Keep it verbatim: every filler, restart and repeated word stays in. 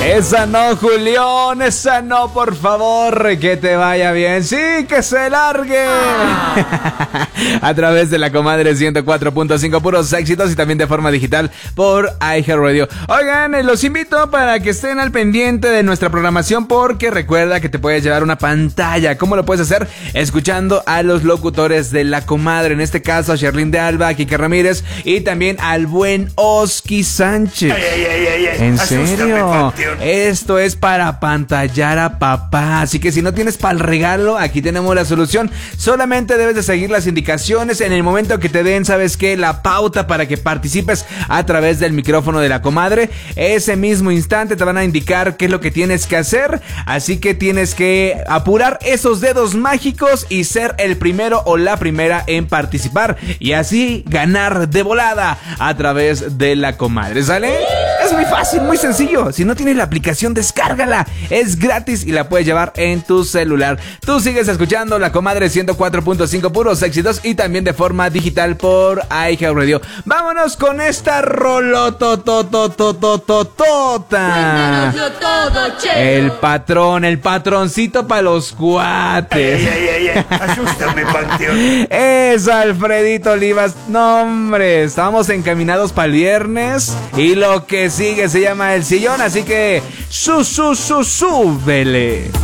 Esa no, Julián, esa no, por favor, que te vaya bien, sí, que se largue. A través de la Comadre ciento cuatro punto cinco, puros éxitos, y también de forma digital por iHeartRadio. Oigan, los invito para que estén al pendiente de nuestra programación, porque recuerda que te puedes llevar una pantalla. ¿Cómo lo puedes hacer? Escuchando a los locutores de la Comadre, en este caso a Sherlyn de Alba, a Kike Ramírez y también al buen Oski Sánchez. Ay, ay, ay, ay, ay. ¿En Asústame, serio? Panteón. Esto es para pantallar a papá, así que si no tienes para el regalo, aquí tenemos la solución. Solamente debes de seguir las indicaciones en el momento que te den, ¿sabes qué? La pauta para que participes a través del micrófono de la Comadre. Ese mismo instante te van a indicar qué es lo que tienes que hacer, así que tienes que apurar esos dedos mágicos y ser el primero o la primera en participar, y así ganar de volada a través de la Comadre, ¿sale? Es muy fácil, muy sencillo. Si no tienes la aplicación, descárgala. Es gratis y la puedes llevar en tu celular. Tú sigues escuchando la Comadre ciento cuatro punto cinco, puros éxitos, y también de forma digital por iHeartRadio. Vámonos con esta rolototototototota. El patrón, el patroncito para los cuates. Ay, ay, ay, ay. Asústame, Panteón. Es Alfredito Olivas. No, hombre, estamos encaminados para el viernes y lo que sigue se llama El Sillón, así que su, su, su, súbele.